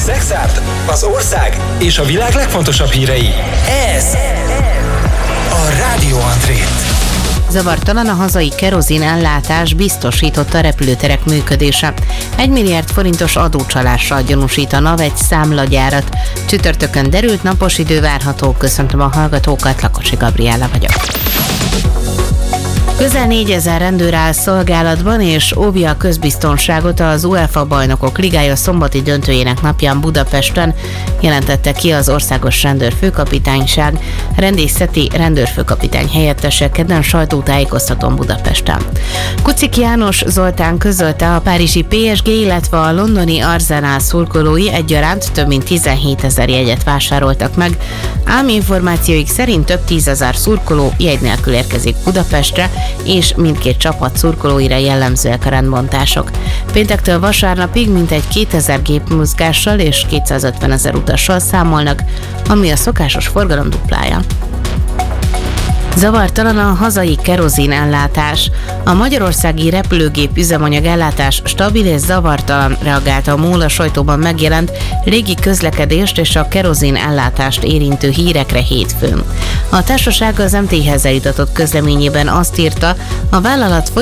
Szexárd, az ország és a világ legfontosabb hírei. Ez a Rádió André. Zavartalan a hazai kerozin ellátás, biztosította a repülőterek működése. 1 milliárd forintos adócsalással gyanúsít a NAV egy számlagyárat. Csütörtökön derült napos idő várható. Köszöntöm a hallgatókat, Lakosi Gabriella vagyok. Közel 4000 rendőr áll szolgálatban és óvja a közbiztonságot az UEFA Bajnokok Ligája szombati döntőjének napján Budapesten, jelentette ki az Országos Rendőrfőkapitányság. Rendészeti rendőrfőkapitány helyettese kedden sajtótájékoztatón Budapesten. Kucik János Zoltán közölte, a párizsi PSG, illetve a londoni Arsenal szurkolói egyaránt több mint 17 000 jegyet vásároltak meg, ám információik szerint több 10 000 szurkoló jegy nélkül érkezik Budapestre, és mindkét csapat szurkolóira jellemzőek a rendbontások. Péntektől vasárnapig mintegy 2000 gépmozgással és 250 000 utassal számolnak, ami a szokásos forgalom duplája. Zavartalan a hazai kerozin ellátás. A magyarországi repülőgép üzemanyag ellátás stabil és zavartalan, reagálta a MOL a sajtóban megjelent légi közlekedést és a kerozin ellátást érintő hírekre hétfőn. A társaság az MT-hez eljutatott közleményében azt írta, a vállalat